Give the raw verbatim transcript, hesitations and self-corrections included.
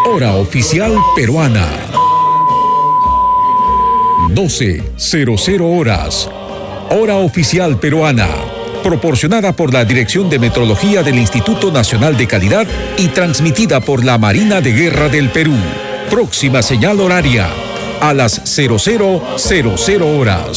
Hora oficial peruana. doce cero cero horas. Hora oficial peruana. Proporcionada por la Dirección de Metrología del Instituto Nacional de Calidad y transmitida por la Marina de Guerra del Perú. Próxima señal horaria a las cero cero cero cero horas.